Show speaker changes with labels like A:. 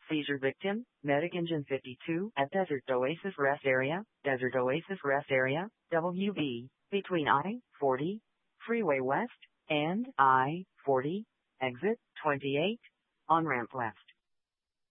A: Seizure victim, Medic Engine 52 at Desert Oasis Rest Area, WB, between I-40, Freeway West, and I-40, exit 28, on ramp left.